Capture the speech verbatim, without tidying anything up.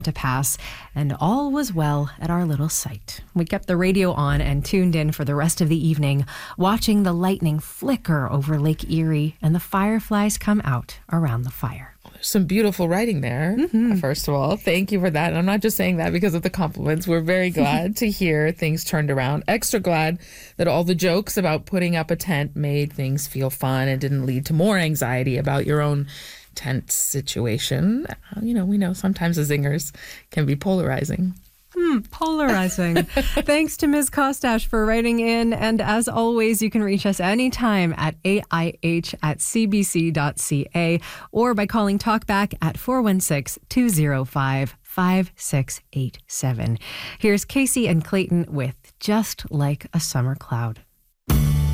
to pass, and all was well at our little site. We kept the radio on and tuned in for the rest of the evening, watching the lightning flicker over Lake Erie and the fireflies come out around the fire. There's some beautiful writing there, mm-hmm. First of all. Thank you for that. And I'm not just saying that because of the compliments. We're very glad to hear things turned around. Extra glad that all the jokes about putting up a tent made things feel fun and didn't lead to more anxiety about your own tent situation. You know, we know sometimes the zingers can be polarizing. Hmm, polarizing. Thanks to Miz Kostash for writing in. And as always, you can reach us anytime at A I H at c b c dot c a or by calling Talkback at four one six, two zero five, five six eight seven. Here's Casey and Clayton with Just Like a Summer Cloud.